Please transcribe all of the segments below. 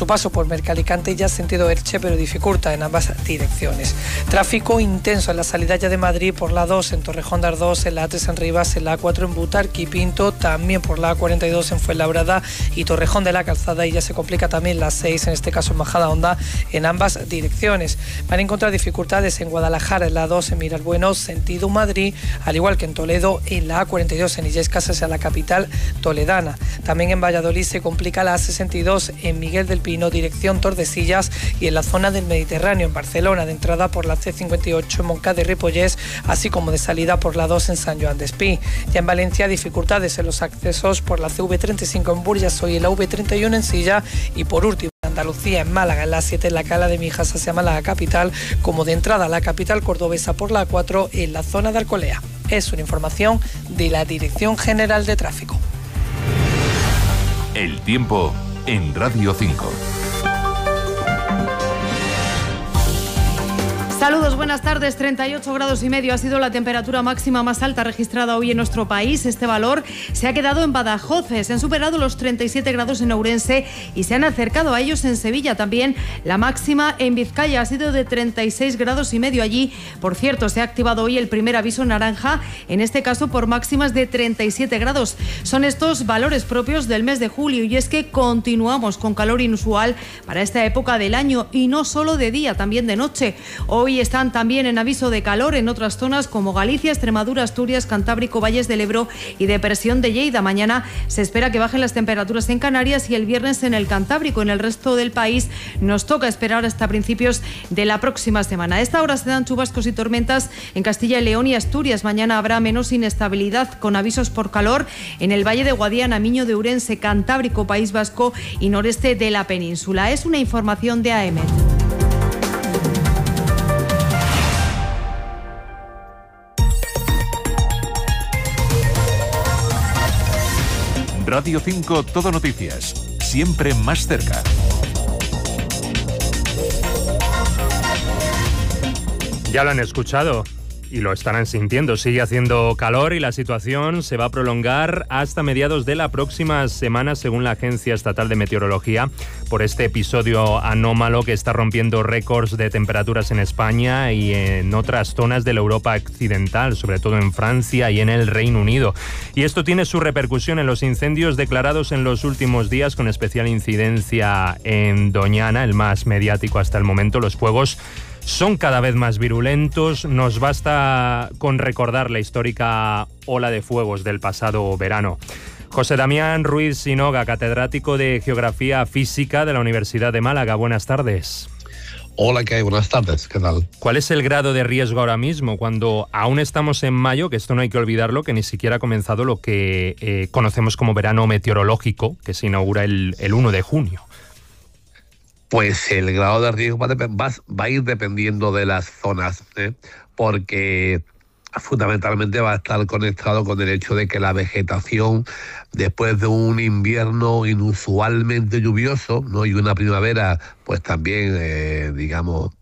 su paso por Mercalicante ya sentido Elche, pero dificulta en ambas direcciones. Tráfico intenso en la salida ya de Madrid por la 2 en Torrejón de Ardoz, en la A3 en Rivas, en la A4 en Butarque y Pinto, también por la A42 en Fuenlabrada y Torrejón de la Calzada, y ya se complica también la 6, en este caso en Majadahonda, en ambas direcciones. Van a encontrar dificultades en Guadalajara, en la 2 en Miralbueno, sentido Madrid, al igual que en Toledo, en la A42 en Illescas hacia la capital toledana. También en Valladolid se complica la A62 en Miguel del Pino, dirección Tordesillas, y en la zona del Mediterráneo, en Barcelona, de entrada por la C58 en Montcada y Ripollés, así como de salida por la 2 en Sant Joan d'Espí. Ya en Valencia, dificultades en los accesos por la CV35 en Burjassó y en la V31 en Silla, y por último Andalucía, en Málaga, en la 7 en la Cala de Mijas hacia Málaga capital, como de entrada a la capital cordobesa por la 4 en la zona de Alcolea. Es una información de la Dirección General de Tráfico. El tiempo en Radio 5. Saludos, buenas tardes. 38 grados y medio ha sido la temperatura máxima más alta registrada hoy en nuestro país. Este valor se ha quedado en Badajoz. Se han superado los 37 grados en Ourense y se han acercado a ellos en Sevilla. También la máxima en Vizcaya ha sido de 36 grados y medio allí. Por cierto, se ha activado hoy el primer aviso naranja, en este caso por máximas de 37 grados. Son estos valores propios del mes de julio, y es que continuamos con calor inusual para esta época del año, y no solo de día, también de noche. Hoy están también en aviso de calor en otras zonas como Galicia, Extremadura, Asturias, Cantábrico, Valles del Ebro y depresión de Lleida. Mañana se espera que bajen las temperaturas en Canarias y el viernes en el Cantábrico. En el resto del país nos toca esperar hasta principios de la próxima semana. A esta hora se dan chubascos y tormentas en Castilla y León y Asturias. Mañana habrá menos inestabilidad, con avisos por calor en el Valle de Guadiana, Miño de Ourense, Cantábrico, País Vasco y noreste de la península. Es una información de AEMET. Radio 5 Todo Noticias, siempre más cerca. Ya lo han escuchado y lo estarán sintiendo. Sigue haciendo calor y la situación se va a prolongar hasta mediados de la próxima semana, según la Agencia Estatal de Meteorología, por este episodio anómalo que está rompiendo récords de temperaturas en España y en otras zonas de la Europa occidental, sobre todo en Francia y en el Reino Unido. Y esto tiene su repercusión en los incendios declarados en los últimos días, con especial incidencia en Doñana, el más mediático hasta el momento. Los fuegos son cada vez más virulentos. Nos basta con recordar la histórica ola de fuegos del pasado verano. José Damián Ruiz Sinoga, catedrático de Geografía Física de la Universidad de Málaga. Buenas tardes. Hola, ¿qué hay? Buenas tardes, ¿qué tal? ¿Cuál es el grado de riesgo ahora mismo, cuando aún estamos en mayo, que esto no hay que olvidarlo, que ni siquiera ha comenzado lo que conocemos como verano meteorológico, que se inaugura el 1 de junio? Pues el grado de riesgo va a ir dependiendo de las zonas, porque fundamentalmente va a estar conectado con el hecho de que la vegetación, después de un invierno inusualmente lluvioso, ¿no?, y una primavera pues también digamos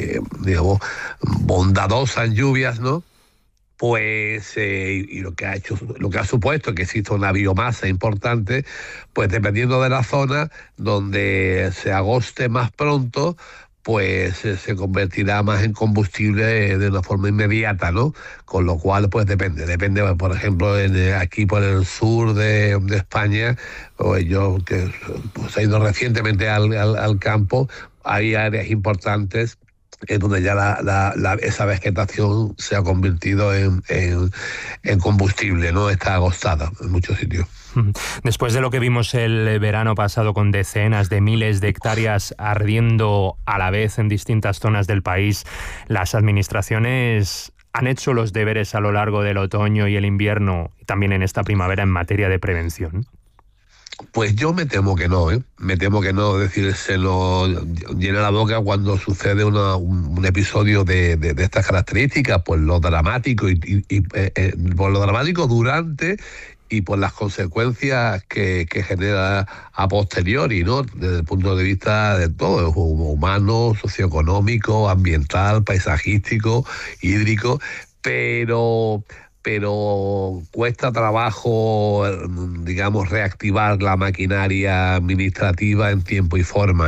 bondadosa en lluvias, ¿no?, pues y lo que ha supuesto que exista una biomasa importante, pues dependiendo de la zona donde se agoste más pronto, pues se convertirá más en combustible de una forma inmediata, ¿no? Con lo cual, pues depende, por ejemplo, aquí por el sur de España, yo que pues, he ido recientemente al campo, hay áreas importantes en donde ya esa vegetación se ha convertido en combustible, ¿no? Está agostada en muchos sitios. Después de lo que vimos el verano pasado, con decenas de miles de hectáreas ardiendo a la vez en distintas zonas del país, las administraciones han hecho los deberes a lo largo del otoño y el invierno, y también en esta primavera, en materia de prevención. Pues yo me temo que no, me temo que no. Es decir, se nos llena la boca cuando sucede un episodio de estas características, pues lo dramático por lo dramático durante y por las consecuencias que genera a posteriori, ¿no?, desde el punto de vista de todo, humano, socioeconómico, ambiental, paisajístico, hídrico, pero cuesta trabajo, digamos, reactivar la maquinaria administrativa en tiempo y forma.